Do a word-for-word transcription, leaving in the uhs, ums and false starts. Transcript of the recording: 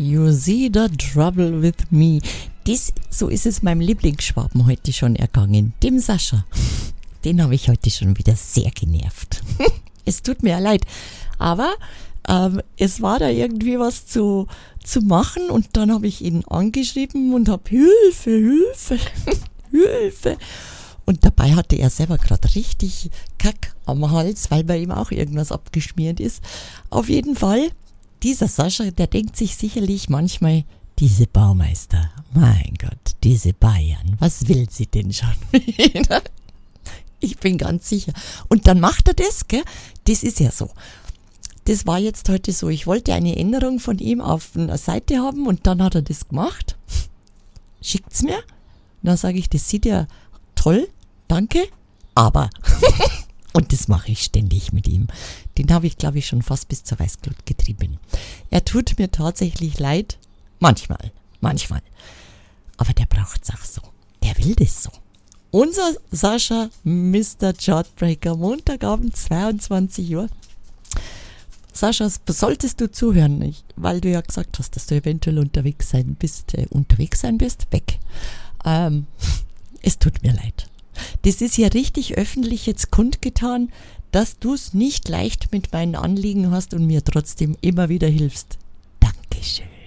You see the trouble with me. Das, so ist es meinem Lieblingsschwaben heute schon ergangen, dem Sascha. Den habe ich heute schon wieder sehr genervt. Es tut mir ja leid, aber ähm, es war da irgendwie was zu, zu machen und dann habe ich ihn angeschrieben und habe Hilfe, Hilfe, Hilfe. Und dabei hatte er selber gerade richtig Kack am Hals, weil bei ihm auch irgendwas abgeschmiert ist. Auf jeden Fall, dieser Sascha, der denkt sich sicherlich manchmal, diese Baumeister, mein Gott, diese Bayern, was will sie denn schon wieder? Ich bin ganz sicher. Und dann macht er das, gell? Das ist ja so. Das war jetzt heute so. Ich wollte eine Änderung von ihm auf einer Seite haben und dann hat er das gemacht. Schickt's mir. Dann sage ich, das sieht ja toll, danke, aber. Und das mache ich ständig mit ihm. Den habe ich, glaube ich, schon fast bis zur Weißglut getrieben. Er tut mir tatsächlich leid. Manchmal, manchmal. Aber der braucht's auch so. Der will das so. Unser Sascha, Mister Chartbreaker, Montagabend, zweiundzwanzig Uhr. Sascha, solltest du zuhören, ich, weil du ja gesagt hast, dass du eventuell unterwegs sein bist, äh, unterwegs sein bist, weg. Ähm, es tut mir leid. Das ist ja richtig öffentlich jetzt kundgetan, dass du es nicht leicht mit meinen Anliegen hast und mir trotzdem immer wieder hilfst. Dankeschön.